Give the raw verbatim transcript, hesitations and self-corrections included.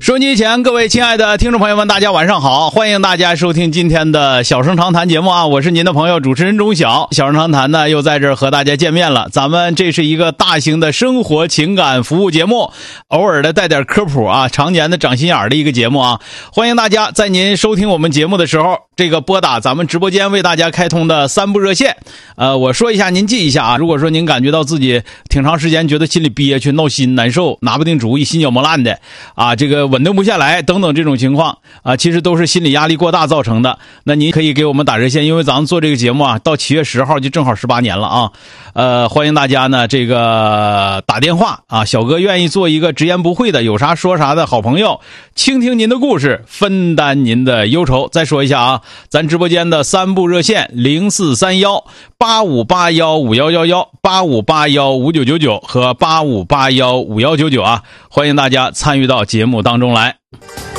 收音机前各位亲爱的听众朋友们，大家晚上好，欢迎大家收听今天的小声长谈节目啊，我是您的朋友主持人钟晓。小声长谈呢又在这儿和大家见面了，咱们这是一个大型的生活情感服务节目，偶尔的带点科普啊，常年的长心眼的一个节目啊，欢迎大家在您收听我们节目的时候，这个拨打咱们直播间为大家开通的三部热线。呃，我说一下您记一下啊，如果说您感觉到自己挺长时间觉得心里憋屈、闹心、难受、拿不定主意、心绞磨烂的啊，这个稳定不下来等等这种情况啊，其实都是心理压力过大造成的。那您可以给我们打热线，因为咱们做这个节目啊，到七月十号就正好十八年了啊。呃，欢迎大家呢这个打电话啊，小哥愿意做一个直言不讳的有啥说啥的好朋友，倾听您的故事，分担您的忧愁。再说一下啊，咱直播间的三部热线零四三一八五八一五一一一、八五八一五九九九和八五八一五一九九啊，欢迎大家参与到节目当中来。